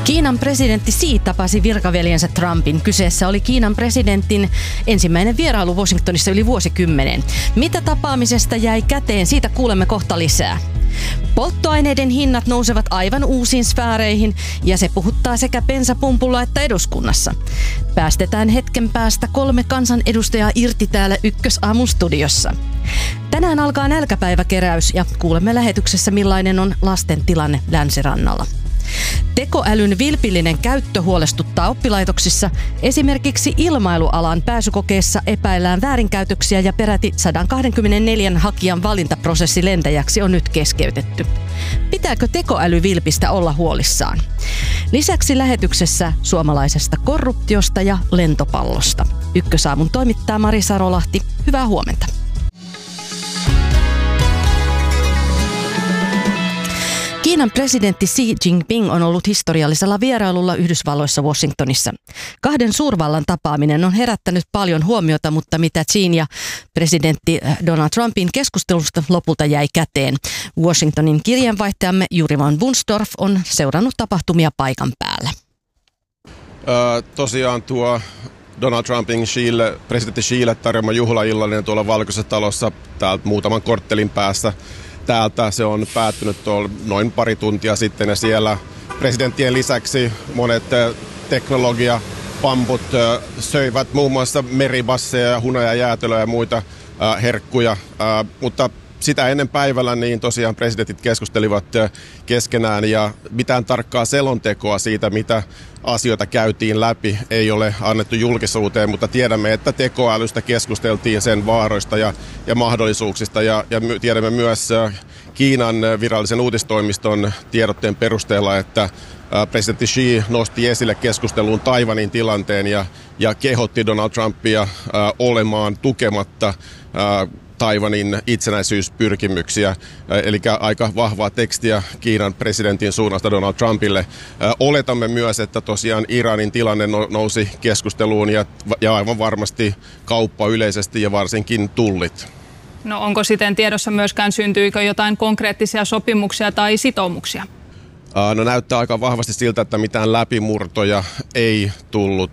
Kiinan presidentti Xi tapasi virkaveljensä Trumpin. Kyseessä oli Kiinan presidentin ensimmäinen vierailu Washingtonissa yli vuosikymmenen. Mitä tapaamisesta jäi käteen, siitä kuulemme kohta lisää. Polttoaineiden hinnat nousevat aivan uusiin sfääreihin ja se puhuttaa sekä bensapumpulla että eduskunnassa. Päästetään hetken päästä 3 kansanedustajaa irti täällä Ykkösaamun studiossa. Tänään alkaa nälkäpäiväkeräys ja kuulemme lähetyksessä millainen on lasten tilanne Länsirannalla. Tekoälyn vilpillinen käyttö huolestuttaa oppilaitoksissa. Esimerkiksi ilmailualan pääsykokeessa epäillään väärinkäytöksiä ja peräti 124 hakijan valintaprosessi lentäjäksi on nyt keskeytetty. Pitääkö tekoälyvilpistä olla huolissaan? Lisäksi lähetyksessä suomalaisesta korruptiosta ja lentopallosta. Ykkösaamun toimittaa Mari Sarolahti. Hyvää huomenta. Kiinan presidentti Xi Jinping on ollut historiallisella vierailulla Yhdysvalloissa Washingtonissa. 2 suurvallan tapaaminen on herättänyt paljon huomiota, mutta mitä Xiin ja presidentti Donald Trumpin keskustelusta lopulta jäi käteen? Washingtonin kirjeenvaihtajamme Juri von Bunstorff on seurannut tapahtumia paikan päällä. Tosiaan tuo Donald Trumpin presidentti Xille tarjoama juhlaillallinen tuolla Valkoisessa talossa täältä muutaman korttelin päässä. Täältä se on päättynyt noin pari tuntia sitten ja siellä presidenttien lisäksi monet teknologiapamput söivät muun muassa meribasseja, hunaja, jäätelöä ja muita herkkuja, mutta sitä ennen päivällä niin tosiaan presidentit keskustelivat keskenään ja mitään tarkkaa selontekoa siitä, mitä asioita käytiin läpi, ei ole annettu julkisuuteen, mutta tiedämme, että tekoälystä keskusteltiin, sen vaaroista ja mahdollisuuksista ja tiedämme myös Kiinan virallisen uutistoimiston tiedotteen perusteella, että presidentti Xi nosti esille keskusteluun Taiwanin tilanteen ja kehotti Donald Trumpia olemaan tukematta Taiwanin itsenäisyyspyrkimyksiä, eli aika vahvaa tekstiä Kiinan presidentin suunnasta Donald Trumpille. Oletamme myös, että tosiaan Iranin tilanne nousi keskusteluun ja aivan varmasti kauppa yleisesti ja varsinkin tullit. No onko siten tiedossa myöskään, syntyykö jotain konkreettisia sopimuksia tai sitoumuksia? No näyttää aika vahvasti siltä, että mitään läpimurtoja ei tullut.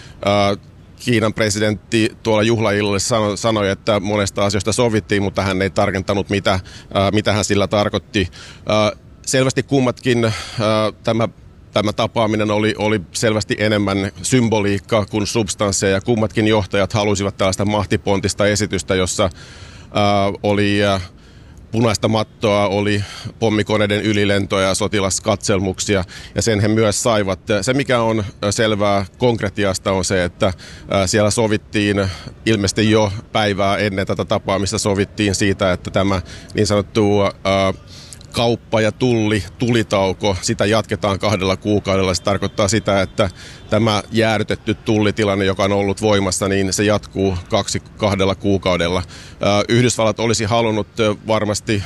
Kiinan presidentti tuolla juhlaillalla sanoi, että monesta asiasta sovittiin, mutta hän ei tarkentanut, mitä hän sillä tarkoitti. Selvästi kummatkin tämä tapaaminen oli selvästi enemmän symboliikkaa kuin substanssia, ja kummatkin johtajat halusivat tällaista mahtipontista esitystä, jossa oli punaista mattoa, oli pommikoneiden ylilentoja ja sotilaskatselmuksia, ja sen he myös saivat. Se, mikä on selvää konkretiasta, on se, että siellä sovittiin ilmeisesti jo päivää ennen tätä tapaamista sovittiin siitä, että tämä niin sanottu kauppa- ja tulitauko, sitä jatketaan 2 kuukaudella. Se tarkoittaa sitä, että tämä jäädytetty tullitilanne, joka on ollut voimassa, niin se jatkuu 2 kuukaudella. Yhdysvallat olisi halunnut varmasti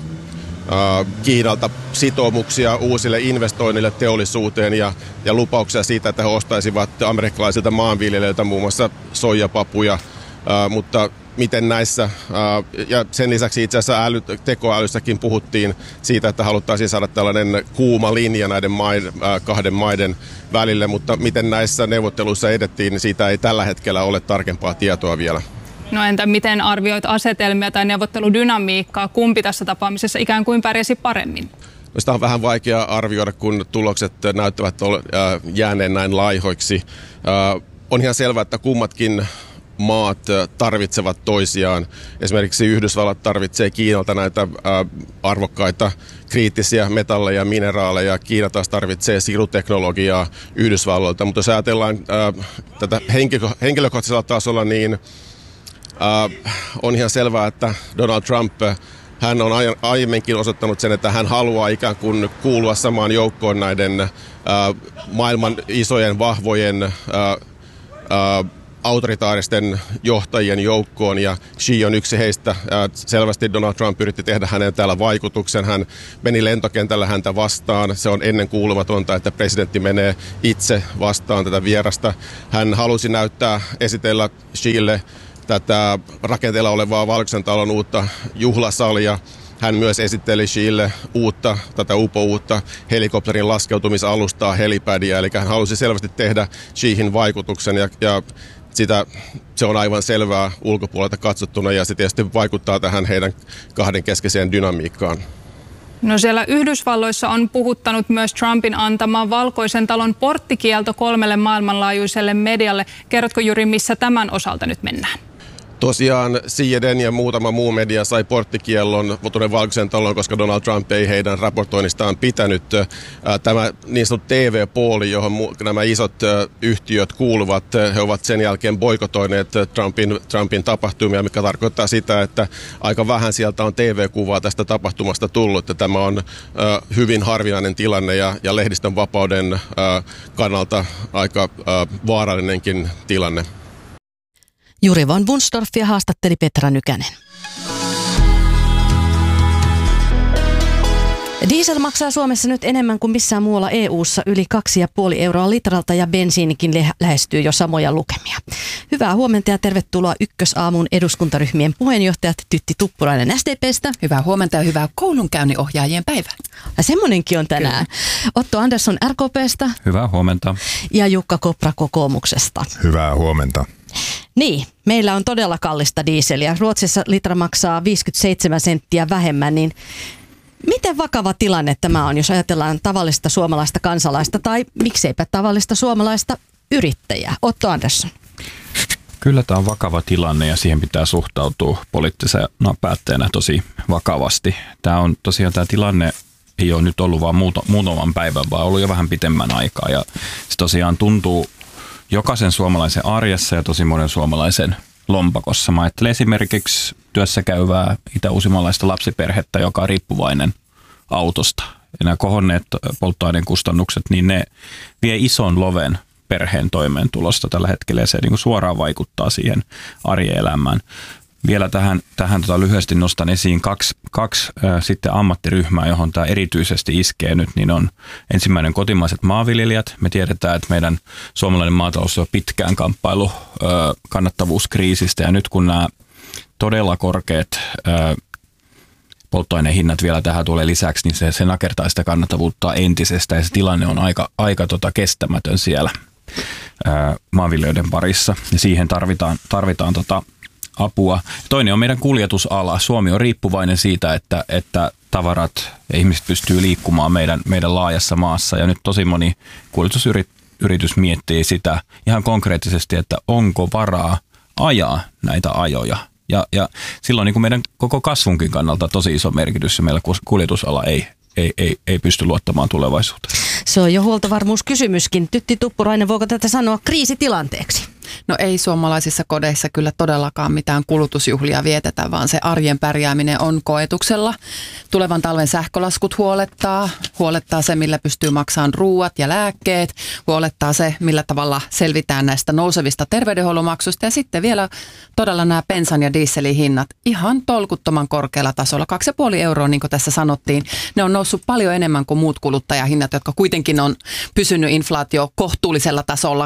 Kiinalta sitoumuksia uusille investoinnille teollisuuteen ja lupauksia siitä, että he ostaisivat amerikkalaisilta maanviljelijöiltä muun muassa soijapapuja, mutta miten näissä, ja sen lisäksi itse asiassa tekoälyssäkin puhuttiin siitä, että haluttaisiin saada tällainen kuuma linja näiden 2 maiden välille, mutta miten näissä neuvotteluissa edettiin, niin siitä ei tällä hetkellä ole tarkempaa tietoa vielä. No entä miten arvioit asetelmia tai neuvotteludynamiikkaa, kumpi tässä tapaamisessa ikään kuin pärjäsi paremmin? No sitä on vähän vaikea arvioida, kun tulokset näyttävät jääneen näin laihoiksi. On ihan selvää, että kummatkin maat tarvitsevat toisiaan. Esimerkiksi Yhdysvallat tarvitsee Kiinalta näitä arvokkaita kriittisiä metalleja ja mineraaleja. Kiina taas tarvitsee siruteknologiaa Yhdysvalloilta. Mutta jos ajatellaan tätä henkilökohtaisella tasolla, niin on ihan selvää, että Donald Trump, hän on aiemminkin osoittanut sen, että hän haluaa ikään kuin kuulua samaan joukkoon näiden maailman isojen, vahvojen autoritaaristen johtajien joukkoon, ja Xi on yksi heistä. Selvästi Donald Trump yritti tehdä hänen täällä vaikutuksen. Hän meni lentokentällä häntä vastaan. Se on ennenkuulumatonta, että presidentti menee itse vastaan tätä vierasta. Hän halusi esitellä Xille tätä rakenteella olevaa Valkoisen talon uutta juhlasalia. Hän myös esitteli Xille tätä uutta helikopterin laskeutumisalustaa, helipadia, eli hän halusi selvästi tehdä Xihin vaikutuksen ja se on aivan selvää ulkopuolelta katsottuna ja se tietysti vaikuttaa tähän heidän kahden keskeiseen dynamiikkaan. No siellä Yhdysvalloissa on puhuttanut myös Trumpin antama Valkoisen talon porttikielto 3 maailmanlaajuiselle medialle. Kerrotko Juri, missä tämän osalta nyt mennään? Tosiaan CNN ja muutama muu media sai porttikiellon tuonne Valkoisen taloon, koska Donald Trump ei heidän raportoinnistaan pitänyt. Tämä niin sanottu TV-puoli, johon nämä isot yhtiöt kuuluvat, he ovat sen jälkeen boikotoineet Trumpin tapahtumia, mikä tarkoittaa sitä, että aika vähän sieltä on TV-kuvaa tästä tapahtumasta tullut. Tämä on hyvin harvinainen tilanne ja lehdistön vapauden kannalta aika vaarallinenkin tilanne. Juri von Wunstorffia haastatteli Petra Nykänen. Diesel maksaa Suomessa nyt enemmän kuin missään muualla EU:ssa, yli 2,5 euroa litralta, ja bensiinikin lähestyy jo samoja lukemia. Hyvää huomenta ja tervetuloa Ykkösaamun eduskuntaryhmien puheenjohtajat Tytti Tuppurainen SDP:stä. Hyvää huomenta ja hyvää koulunkäynninohjaajien päivää. Ja semmonenkin on tänään. Kyllä. Otto Andersson RKP:stä. Hyvää huomenta. Ja Jukka Kopra kokoomuksesta. Hyvää huomenta. Niin, meillä on todella kallista dieseliä. Ruotsissa litra maksaa 57 senttiä vähemmän, niin miten vakava tilanne tämä on, jos ajatellaan tavallista suomalaista kansalaista tai mikseipä tavallista suomalaista yrittäjää? Otto Andersson. Kyllä tämä on vakava tilanne ja siihen pitää suhtautua poliittisena päättäjänä tosi vakavasti. Tämä tilanne ei ole nyt ollut vaan muutaman päivän, vaan ollut jo vähän pitemmän aikaa ja se tosiaan tuntuu jokaisen suomalaisen arjessa ja tosi monen suomalaisen lompakossa. Mä ajattelen esimerkiksi työssä käyvää itä-uusimalaista lapsiperhettä, joka on riippuvainen autosta. Ja nämä kohonneet polttoaineen kustannukset, niin ne vie ison loven perheen toimeentulosta tällä hetkellä ja se niin kuin suoraan vaikuttaa siihen arjen elämään. Vielä tähän lyhyesti nostan esiin kaksi sitten ammattiryhmää, johon tämä erityisesti iskee nyt, niin on ensimmäinen kotimaiset maanviljelijät. Me tiedetään, että meidän suomalainen maatalous on pitkään kamppailu kannattavuuskriisistä ja nyt kun nämä todella korkeat polttoaineen hinnat vielä tähän tulee lisäksi, niin se nakertaa sitä kannattavuutta entisestä ja se tilanne on aika kestämätön siellä maanviljelijöiden parissa ja siihen tarvitaan apua. Toinen on meidän kuljetusala. Suomi on riippuvainen siitä, että tavarat ja ihmiset pystyy liikkumaan meidän laajassa maassa. Ja nyt tosi moni kuljetusyritys miettii sitä ihan konkreettisesti, että onko varaa ajaa näitä ajoja. Ja silloin niin kuin meidän koko kasvunkin kannalta tosi iso merkitys ja meillä kuljetusala ei pysty luottamaan tulevaisuuteen. Se on jo huoltovarmuuskysymyskin. Tytti Tuppurainen, voiko tätä sanoa kriisitilanteeksi? No ei suomalaisissa kodeissa kyllä todellakaan mitään kulutusjuhlia vietetä, vaan se arjen pärjääminen on koetuksella. Tulevan talven sähkölaskut huolettaa se, millä pystyy maksamaan ruuat ja lääkkeet, huolettaa se, millä tavalla selvitään näistä nousevista terveydenhuollon maksuista ja sitten vielä todella nämä bensan ja dieselin hinnat ihan tolkuttoman korkealla tasolla. 2,5 euroa, niin kuin tässä sanottiin, ne on noussut paljon enemmän kuin muut kuluttajahinnat, jotka kuitenkin on pysynyt inflaatio kohtuullisella tasolla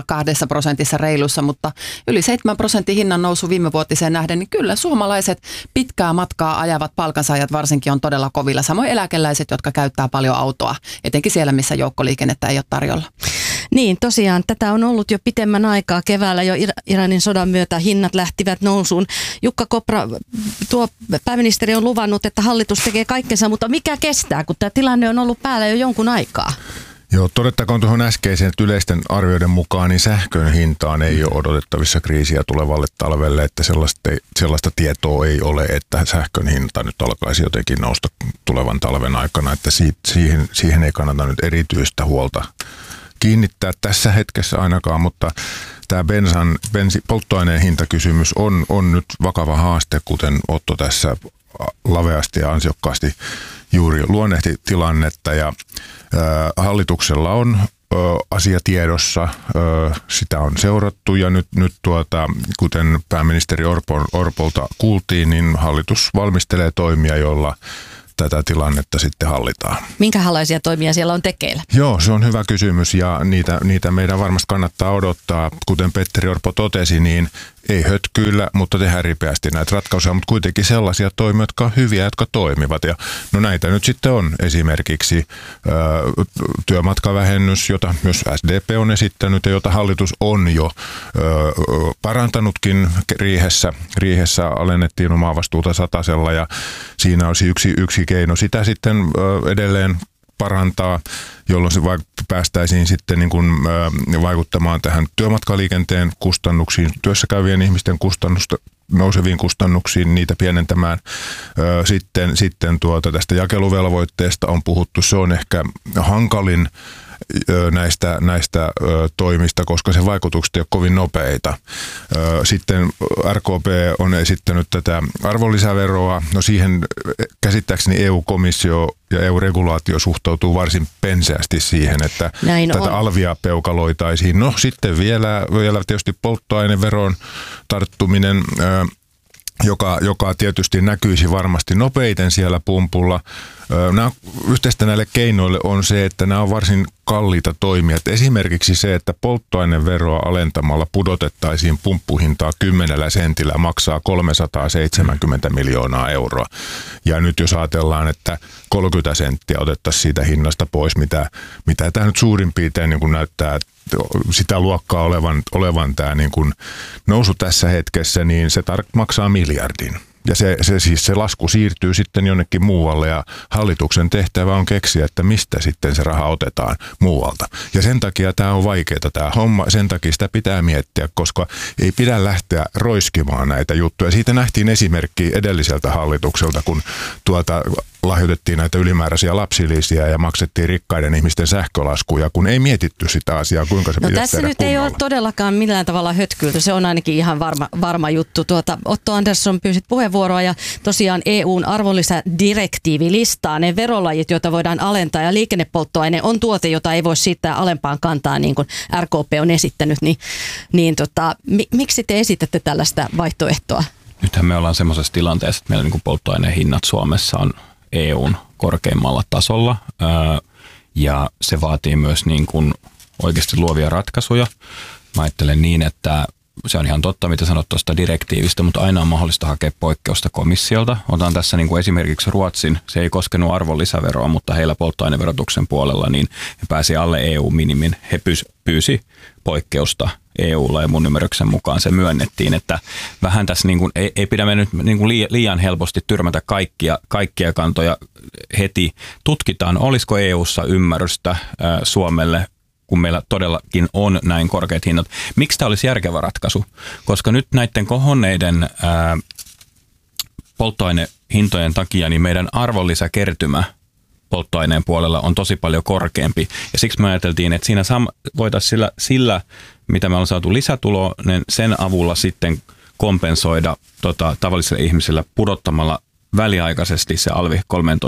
2% reilussa, mutta yli 7% hinnan nousu viime vuotiseen nähden, niin kyllä suomalaiset pitkää matkaa ajavat palkansaajat varsinkin on todella kovilla. Samoin eläkeläiset, jotka käyttää paljon autoa, etenkin siellä, missä joukkoliikennettä ei ole tarjolla. Niin, tosiaan tätä on ollut jo pitemmän aikaa. Keväällä jo Iranin sodan myötä hinnat lähtivät nousuun. Jukka Kopra, tuo pääministeri on luvannut, että hallitus tekee kaikkensa, mutta mikä kestää, kun tämä tilanne on ollut päällä jo jonkun aikaa? Joo, todettakoon tuohon äskeiseen, että yleisten arvioiden mukaan niin sähkön hintaan ei ole odotettavissa kriisiä tulevalle talvelle, että sellaista tietoa ei ole, että sähkön hinta nyt alkaisi jotenkin nousta tulevan talven aikana, että siihen ei kannata nyt erityistä huolta kiinnittää tässä hetkessä ainakaan, mutta tämä polttoaineen hintakysymys on nyt vakava haaste, kuten Otto tässä laveasti ja ansiokkaasti juuri luonnehti tilannetta ja hallituksella on asia tiedossa, sitä on seurattu ja nyt kuten pääministeri Orpolta kuultiin, niin hallitus valmistelee toimia, jolla tätä tilannetta sitten hallitaan. Minkälaisia toimia siellä on tekeillä? Joo, se on hyvä kysymys ja niitä meidän varmasti kannattaa odottaa. Kuten Petteri Orpo totesi, niin ei hötkyillä, mutta tehdään ripeästi näitä ratkaisuja, mutta kuitenkin sellaisia toimia, jotka on hyviä, jotka toimivat. Ja no näitä nyt sitten on esimerkiksi työmatkavähennys, jota myös SDP on esittänyt ja jota hallitus on jo parantanutkin riihessä alennettiin omaa vastuuta 100 ja siinä olisi yksi keino sitä sitten edelleen parantaa, jolloin se päästäisiin sitten niin kuin, vaikuttamaan tähän työmatkaliikenteen kustannuksiin, työssäkäyvien ihmisten nouseviin kustannuksiin, niitä pienentämään. Sitten tästä jakeluvelvoitteesta on puhuttu, se on ehkä hankalin näistä toimista, koska se vaikutukset ei ole kovin nopeita. Sitten RKP on esittänyt tätä arvonlisäveroa. No siihen käsittääkseni EU-komissio ja EU-regulaatio suhtautuu varsin penseästi siihen, että tätä alvia peukaloitaisiin. No sitten vielä tietysti polttoaineveron tarttuminen, joka tietysti näkyisi varmasti nopeiten siellä pumpulla. Yhteistä näille keinoille on se, että nämä on varsin kalliita toimia. Esimerkiksi se, että polttoaineveroa alentamalla pudotettaisiin pumppuhintaa 10 sentillä maksaa 370 miljoonaa euroa. Ja nyt jos ajatellaan, että 30 senttiä otettaisiin siitä hinnasta pois, mitä tämä nyt suurin piirtein niin kuin näyttää sitä luokkaa olevan tämä niin kuin nousu tässä hetkessä, niin se maksaa miljardin. Ja se lasku siirtyy sitten jonnekin muualle ja hallituksen tehtävä on keksiä, että mistä sitten se raha otetaan muualta. Ja sen takia tämä on vaikeaa tämä homma, sen takia sitä pitää miettiä, koska ei pidä lähteä roiskimaan näitä juttuja. Siitä nähtiin esimerkki edelliseltä hallitukselta, kun lahjoitettiin näitä ylimääräisiä lapsilisiä ja maksettiin rikkaiden ihmisten sähkölaskuja, kun ei mietitty sitä asiaa, kuinka se pitäisi tehdä tässä nyt kunnolla. ei ole todellakaan millään tavalla hötkylty, se on ainakin ihan varma juttu. Otto Andersson, pyysit puheenvuoroa ja tosiaan EUn arvonlisädirektiivi listaa ne verolajit, joita voidaan alentaa ja liikennepolttoaine on tuote, jota ei voi siirtää alempaan kantaan, niin kuin RKP on esittänyt. Miksi te esitätte tällaista vaihtoehtoa? Nythän me ollaan semmoisessa tilanteessa, että meillä niin kuin polttoaineen hinnat Suomessa on EUn korkeimmalla tasolla ja se vaatii myös niin kuin oikeasti luovia ratkaisuja. Mä ajattelen niin, että se on ihan totta, mitä sanot tuosta direktiivistä, mutta aina on mahdollista hakea poikkeusta komissiolta. Otan tässä niin kuin esimerkiksi Ruotsin, se ei koskenut arvonlisäveroa, mutta heillä polttoaineverotuksen puolella niin he pääsi alle EU-minimin. He pyysi poikkeusta EUlla ja mun ymmärryksen mukaan se myönnettiin, että vähän tässä niin kuin, ei pidä me nyt niin kuin liian helposti tyrmätä kaikkia kantoja heti. Tutkitaan, olisiko EUssa ymmärrystä Suomelle, kun meillä todellakin on näin korkeat hinnat. Miksi tämä olisi järkevä ratkaisu? Koska nyt näiden kohonneiden polttoainehintojen takia niin meidän arvonlisäkertymä polttoaineen puolella on tosi paljon korkeampi. Ja siksi me ajateltiin, että siinä voitaisiin sillä, mitä me ollaan saatu lisätuloa, niin sen avulla sitten kompensoida tavallisille ihmisille pudottamalla väliaikaisesti se alvi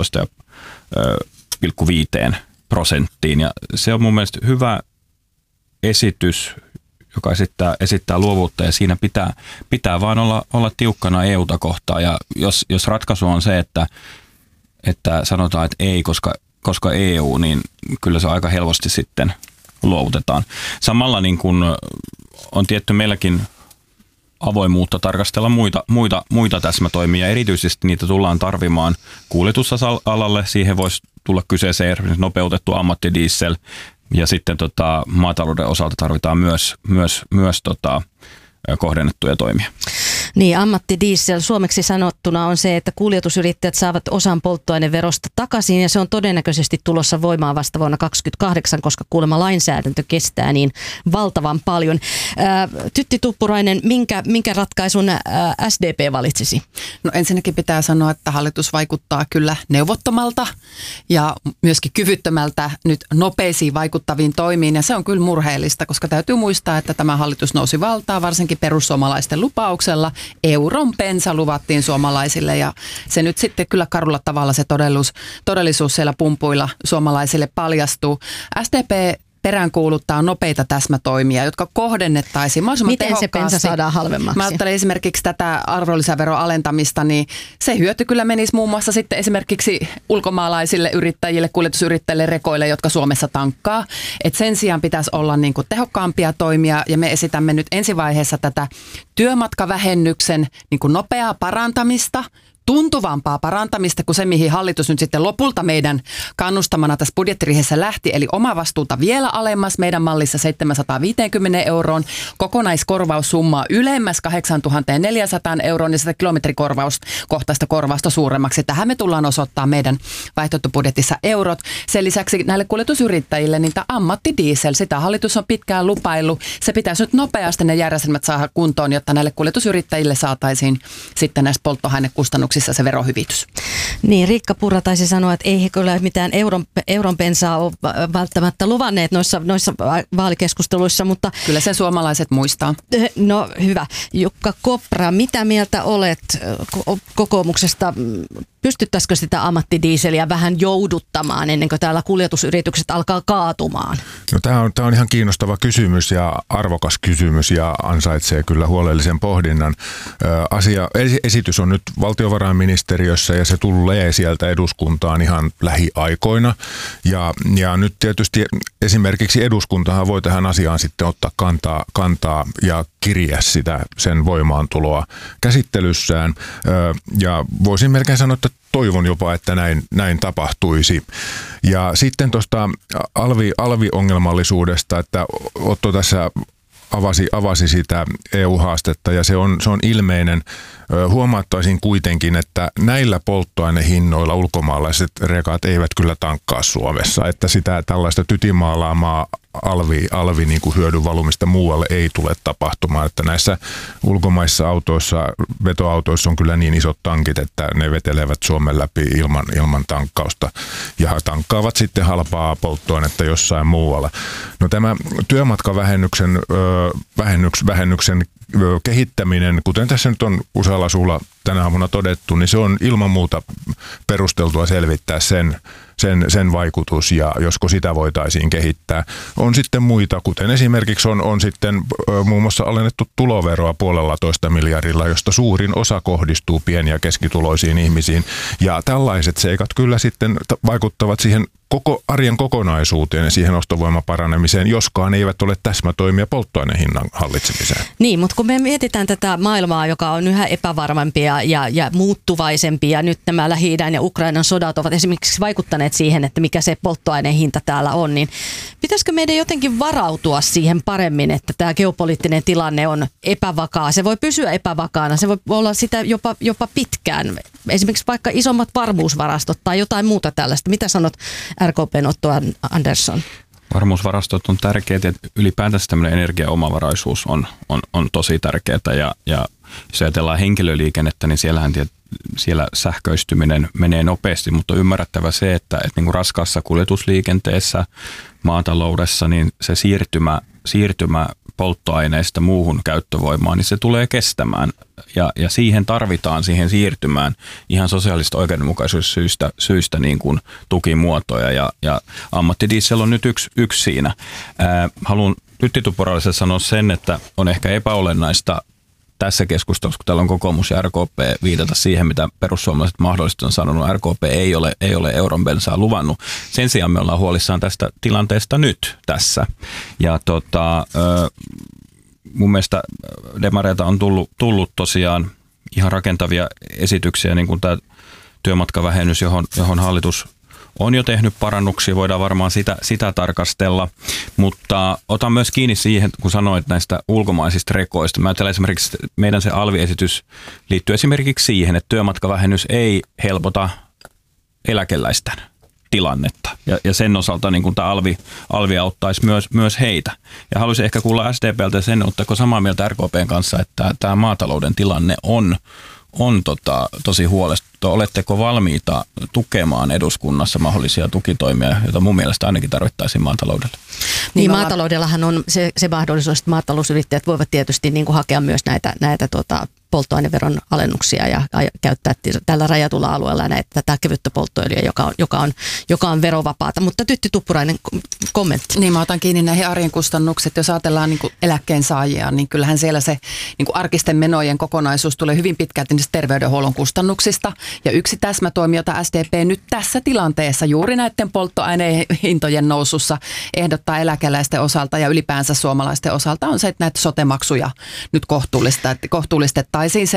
13,5%. Ja se on mun mielestä hyvä esitys, joka esittää luovuutta ja siinä pitää vaan olla tiukkana EUta kohtaan. Ja jos ratkaisu on se, että sanotaan, että ei, koska EU, niin kyllä se aika helposti sitten luovutetaan. Samalla niin kuin on tietty meilläkin avoimuutta tarkastella muita täsmätoimia. Erityisesti niitä tullaan tarvimaan kuljetusalalle. Siihen voisi tulla kyseeseen nopeutettu ammattidiesel. Ja sitten maatalouden osalta tarvitaan myös kohdennettuja toimia. Niin, ammattidiesel suomeksi sanottuna on se, että kuljetusyrittäjät saavat osan polttoaineverosta takaisin ja se on todennäköisesti tulossa voimaan vasta vuonna 2028, koska kuulemma lainsäädäntö kestää niin valtavan paljon. Tytti Tuppurainen, minkä ratkaisun SDP valitsisi? No ensinnäkin pitää sanoa, että hallitus vaikuttaa kyllä neuvottomalta ja myöskin kyvyttömältä nyt nopeisiin vaikuttaviin toimiin ja se on kyllä murheellista, koska täytyy muistaa, että tämä hallitus nousi valtaan varsinkin perussuomalaisten lupauksella. Euron bensa luvattiin suomalaisille ja se nyt sitten kyllä karulla tavalla se todellisuus siellä pumpuilla suomalaisille paljastuu. SDP peräänkuuluttaa nopeita täsmätoimia, jotka kohdennettaisiin mahdollisimman miten tehokkaasti. se bensa saadaan halvemmaksi? Mä ajattelen esimerkiksi tätä arvonlisäveron alentamista, niin se hyöty kyllä menisi muun muassa sitten esimerkiksi ulkomaalaisille yrittäjille, kuljetusyrittäjille, rekoille, jotka Suomessa tankkaa. Et sen sijaan pitäisi olla niin kuin tehokkaampia toimia, ja me esitämme nyt ensivaiheessa tätä työmatkavähennyksen niin kuin nopeaa parantamista, tuntuvampaa parantamista kuin se, mihin hallitus nyt sitten lopulta meidän kannustamana tässä budjettiriihessä lähti, eli omavastuuta vielä alemmas meidän mallissa 750 euroon, kokonaiskorvaussummaa ylemmäs 8400 euroon ja sitä kilometrikorvauskohtaista korvausta suuremmaksi. Tähän me tullaan osoittaa meidän vaihtoehtobudjetissa eurot. Sen lisäksi näille kuljetusyrittäjille niin tämä ammattidiesel, sitä hallitus on pitkään lupaillut. Se pitäisi nyt nopeasti ne järjestelmät saada kuntoon, jotta näille kuljetusyrittäjille saataisiin sitten näistä polttoainekustannuksista se verohyvitys. Niin, Riikka Purra taisi sanoa, että ei he kyllä mitään euron bensaa ole välttämättä luvanneet noissa vaalikeskusteluissa, mutta... Kyllä sen suomalaiset muistaa. No hyvä. Jukka Kopra, mitä mieltä olet kokoomuksesta? Pystyttäisikö sitä ammattidiiseliä vähän jouduttamaan ennen kuin täällä kuljetusyritykset alkaa kaatumaan? No, tämä on ihan kiinnostava kysymys ja arvokas kysymys ja ansaitsee kyllä huolellisen pohdinnan. Esitys on nyt valtiovarainministeriössä ja se tulee sieltä eduskuntaan ihan lähiaikoina. Ja nyt tietysti esimerkiksi eduskuntahan voi tähän asiaan sitten ottaa kantaa ja kirjaa sen voimaantuloa käsittelyssään. Ja voisin melkein sanoa, että toivon jopa, että näin tapahtuisi. Ja sitten tuosta alvi-ongelmallisuudesta, että Otto tässä avasi sitä EU-haastetta ja se on ilmeinen. Huomauttaisin kuitenkin, että näillä polttoainehinnoilla ulkomaalaiset rekat eivät kyllä tankkaa Suomessa, että sitä tällaista tytimaalaamaa alvi niin kuin hyödyn valumista muualle ei tule tapahtumaan, että näissä ulkomaissa autoissa, vetoautoissa on kyllä niin isot tankit, että ne vetelevät Suomen läpi ilman tankkausta ja tankkaavat sitten halpaa polttoainetta jossain muualla. No tämä työmatkavähennyksen kehittäminen, kuten tässä nyt on usealla suulla tänä aamuna todettu, niin se on ilman muuta perusteltua selvittää sen vaikutus ja josko sitä voitaisiin kehittää. On sitten muita, kuten esimerkiksi on sitten muun muassa alennettu tuloveroa 1,5 miljardilla, josta suurin osa kohdistuu pieni- ja keskituloisiin ihmisiin. Ja tällaiset seikat kyllä sitten vaikuttavat siihen koko arjen kokonaisuuteen ja siihen ostovoiman paranemiseen, joskaan eivät ole täsmätoimia polttoainehinnan hallitsemiseen. Niin, mutta kun me mietitään tätä maailmaa, joka on yhä epävarmampia ja muuttuvaisempia, nyt nämä Lähi-idän ja Ukrainan sodat ovat esimerkiksi vaikuttaneet siihen, että mikä se polttoainehinta täällä on, niin pitäisikö meidän jotenkin varautua siihen paremmin, että tämä geopoliittinen tilanne on epävakaa? Se voi pysyä epävakaana, se voi olla sitä jopa pitkään. Esimerkiksi vaikka isommat varmuusvarastot tai jotain muuta tällaista. Mitä sanot RKP:n Otto Andersson? Varmuusvarastot on tärkeitä, että ylipäätänsä tämmöinen energiaomavaraisuus on tosi tärkeää ja jos ajatellaan henkilöliikennettä, niin siellä sähköistyminen menee nopeasti, mutta on ymmärrettävä se, että niin kuin raskaassa kuljetusliikenteessä, maataloudessa, niin se siirtymä polttoaineista muuhun käyttövoimaan, niin se tulee kestämään ja siihen tarvitaan siihen siirtymään ihan sosiaalista oikeudenmukaisuussyistä niin kuin tukimuotoja ja ammattidiesel on nyt yksi siinä. Haluan tyttituporallisesti sanoa sen, että on ehkä epäolennaista tässä keskustelussa, kun täällä on kokoomus ja RKP, viitata siihen, mitä perussuomalaiset mahdollisesti on sanonut. RKP ei ole euron bensaa luvannut. Sen sijaan me ollaan huolissaan tästä tilanteesta nyt tässä. Ja mun mielestä demareilta on tullut tosiaan ihan rakentavia esityksiä, niin kuin tämä työmatkavähennys, johon hallitus on jo tehnyt parannuksia, voidaan varmaan sitä tarkastella, mutta otan myös kiinni siihen, kun sanoit näistä ulkomaisista rekoista. Mä ajattelen esimerkiksi, meidän se alviesitys liittyy esimerkiksi siihen, että työmatkavähennys ei helpota eläkeläisten tilannetta. Ja sen osalta niin kun tämä alvi auttaisi myös heitä. Ja haluaisin ehkä kuulla SDP:ltä sen, oletteko samaa mieltä RKP:n kanssa, että tämä maatalouden tilanne on tosi huolestuttava. Oletteko valmiita tukemaan eduskunnassa mahdollisia tukitoimia, joita mun mielestä ainakin tarvittaisiin maataloudelle? Niin maataloudellahan on se mahdollisuus, että maatalousyrittäjät voivat tietysti niin kuin hakea myös näitä polttoaineveron alennuksia ja käyttää tällä rajatulla alueella tätä kevyttä polttoöljyä, joka on verovapaata. Mutta Tytti Tuppurainen, kommentti. Niin, mä otan kiinni näihin arjen kustannukset. Jos ajatellaan niin kuin eläkkeensaajia, niin kyllähän siellä se niin kuin arkisten menojen kokonaisuus tulee hyvin pitkälti niistä terveydenhuollon kustannuksista. Ja yksi täsmätoimi, jota SDP nyt tässä tilanteessa juuri näiden polttoainehintojen nousussa ehdottaa eläkeläisten osalta ja ylipäänsä suomalaisten osalta on se, että näitä sote-maksuja nyt kohtuullistettaisiin